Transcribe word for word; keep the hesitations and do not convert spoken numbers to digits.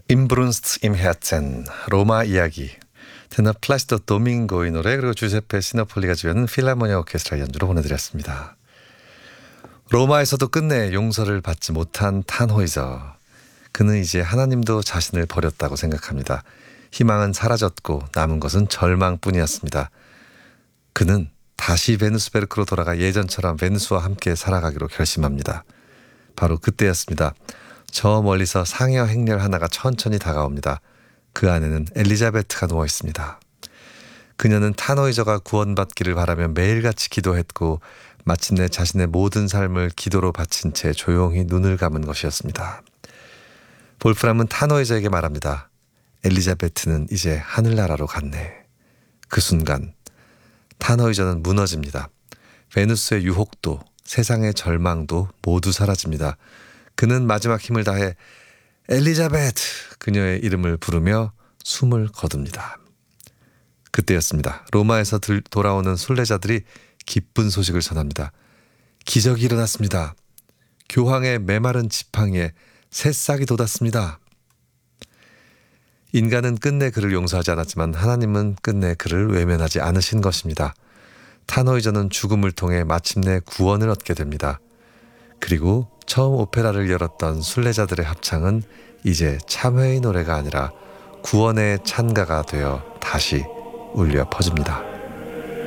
인브룬스트 임 헤르첸, 로마 이야기, 테너 플라시도 도밍고의 노래, 그리고 주세페 시너폴리가 주연은 필라모니아 오케스트라 연주로 보내드렸습니다. 로마에서도 끝내 용서를 받지 못한 탄호이저. 그는 이제 하나님도 자신을 버렸다고 생각합니다. 희망은 사라졌고 남은 것은 절망뿐이었습니다. 그는 다시 베누스베르크로 돌아가 예전처럼 베누스와 함께 살아가기로 결심합니다. 바로 그때였습니다. 저 멀리서 상여 행렬 하나가 천천히 다가옵니다. 그 안에는 엘리자베트가 누워 있습니다. 그녀는 탄호이저가 구원받기를 바라며 매일같이 기도했고 마침내 자신의 모든 삶을 기도로 바친 채 조용히 눈을 감은 것이었습니다. 볼프람은 탄호이저에게 말합니다. 엘리자베트는 이제 하늘나라로 갔네. 그 순간 탄호이저는 무너집니다. 베누스의 유혹도 세상의 절망도 모두 사라집니다. 그는 마지막 힘을 다해 엘리자베트, 그녀의 이름을 부르며 숨을 거둡니다. 그때였습니다. 로마에서 들, 돌아오는 순례자들이 기쁜 소식을 전합니다. 기적이 일어났습니다. 교황의 메마른 지팡이에 새싹이 돋았습니다. 인간은 끝내 그를 용서하지 않았지만 하나님은 끝내 그를 외면하지 않으신 것입니다. 탄호이저는 죽음을 통해 마침내 구원을 얻게 됩니다. 그리고 처음 오페라를 열었던 순례자들의 합창은 이제 참회의 노래가 아니라 구원의 찬가가 되어 다시 울려 퍼집니다.